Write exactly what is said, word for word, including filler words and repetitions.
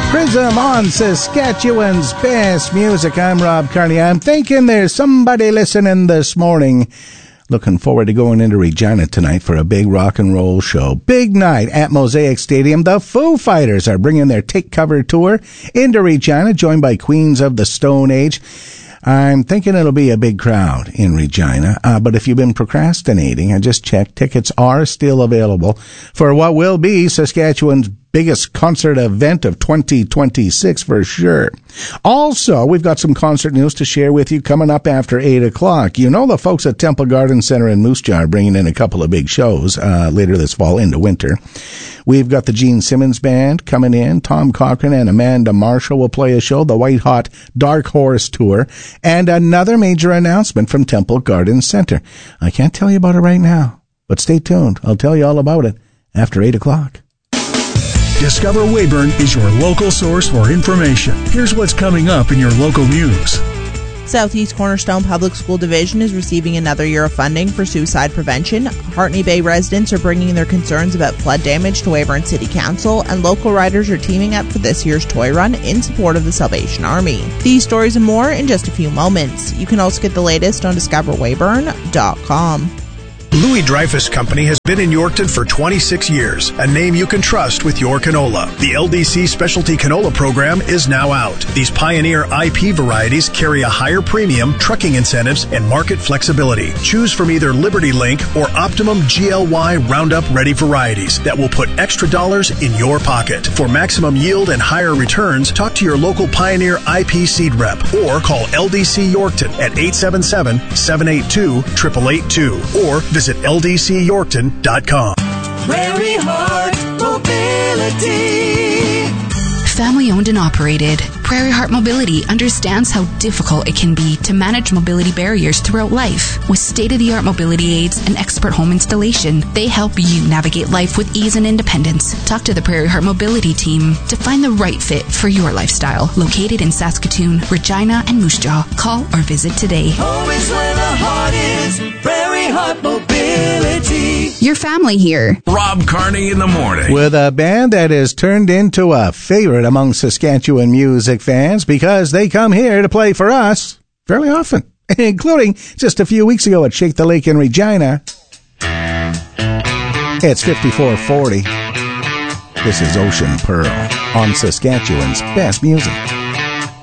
Prism on Saskatchewan's best music. I'm Rob Carney. I'm thinking there's somebody listening this morning. Looking forward to going into Regina tonight for a big rock and roll show. Big night at Mosaic Stadium. The Foo Fighters are bringing their Take Cover tour into Regina, joined by Queens of the Stone Age. I'm thinking it'll be a big crowd in Regina, uh, but if you've been procrastinating, I just checked, tickets are still available for what will be Saskatchewan's biggest concert event of twenty twenty-six for sure. Also, we've got some concert news to share with you coming up after eight o'clock. You know the folks at Temple Garden Center in Moose Jaw are bringing in a couple of big shows uh, later this fall into winter. We've got the Gene Simmons Band coming in. Tom Cochrane and Amanda Marshall will play a show, the White Hot Dark Horse Tour, and another major announcement from Temple Garden Center. I can't tell you about it right now, but stay tuned. I'll tell you all about it after eight o'clock. Discover Weyburn is your local source for information. Here's what's coming up in your local news. Southeast Cornerstone Public School Division is receiving another year of funding for suicide prevention. Hartney Bay residents are bringing their concerns about flood damage to Weyburn City Council, and local riders are teaming up for this year's toy run in support of the Salvation Army. These stories and more in just a few moments. You can also get the latest on discover weyburn dot com. Louis Dreyfus Company has been in Yorkton for twenty-six years, a name you can trust with your canola. The L D C Specialty Canola Program is now out. These Pioneer I P varieties carry a higher premium, trucking incentives, and market flexibility. Choose from either Liberty Link or Optimum G L Y Roundup Ready varieties that will put extra dollars in your pocket. For maximum yield and higher returns, talk to your local Pioneer I P seed rep or call L D C Yorkton at eight seven seven, seven eight two, eight eight eight two or visit L D C Yorkton dot com. Prairie Heart Mobility. Family owned and operated, Prairie Heart Mobility understands how difficult it can be to manage mobility barriers throughout life. With state-of-the-art mobility aids and expert home installation, they help you navigate life with ease and independence. Talk to the Prairie Heart Mobility team to find the right fit for your lifestyle. Located in Saskatoon, Regina, and Moose Jaw. Call or visit today. Home is where the heart is. Prairie Heart Mobility. Your family here. Rob Carney in the morning. With a band that has turned into a favorite among Saskatchewan music fans because they come here to play for us fairly often, including just a few weeks ago at Shake the Lake in Regina. It's fifty-four forty. This is Ocean Pearl on Saskatchewan's best music.